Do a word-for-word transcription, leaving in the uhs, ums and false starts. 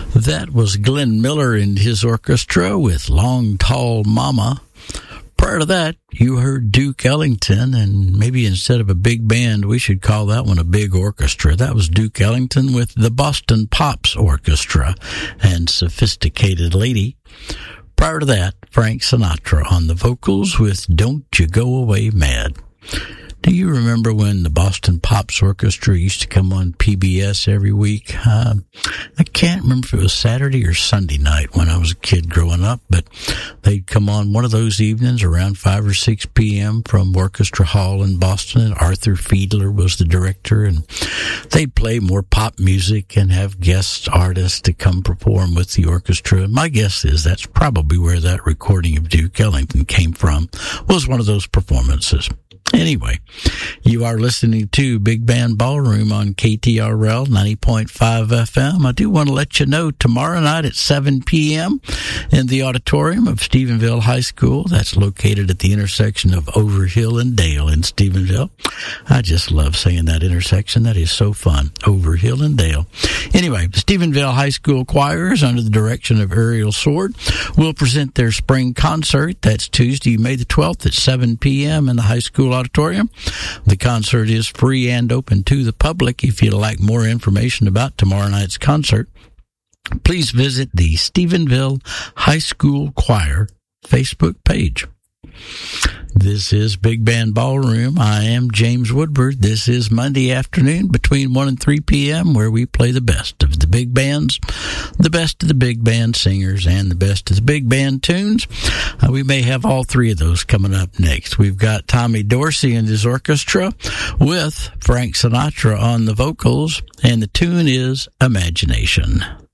That was Glenn Miller and his orchestra with Long Tall Mama. Prior to that, you heard Duke Ellington, and maybe instead of a big band, we should call that one a big orchestra. That was Duke Ellington with the Boston Pops Orchestra and Sophisticated Lady. Prior to that, Frank Sinatra on the vocals with Don't You Go Away Mad. Do you remember when the Boston Pops Orchestra used to come on P B S every week? Uh, I can't remember if it was Saturday or Sunday night when I was a kid growing up, but they'd come on one of those evenings around five or six p.m. from Orchestra Hall in Boston, and Arthur Fiedler was the director, and they'd play more pop music and have guest artists to come perform with the orchestra. My guess is that's probably where that recording of Duke Ellington came from, was one of those performances. Anyway, you are listening to Big Band Ballroom on K T R L ninety point five F M. I do want to let you know tomorrow night at seven p.m. in the auditorium of Stephenville High School. That's located at the intersection of Overhill and Dale in Stephenville. I just love saying that intersection. That is so fun. Overhill and Dale. Anyway, the Stephenville High School choirs, under the direction of Ariel Sword, will present their spring concert. That's Tuesday, May the twelfth at seven p.m. in the high school auditorium. The concert is free and open to the public. If you'd like more information about tomorrow night's concert, please visit the Stephenville High School Choir Facebook page. This is Big Band Ballroom. I am James Woodward. This is Monday afternoon between one and three p.m. where we play the best of the big bands, the best of the big band singers, and the best of the big band tunes. Uh, we may have all three of those coming up next. We've got Tommy Dorsey and his orchestra with Frank Sinatra on the vocals, and the tune is Imagination.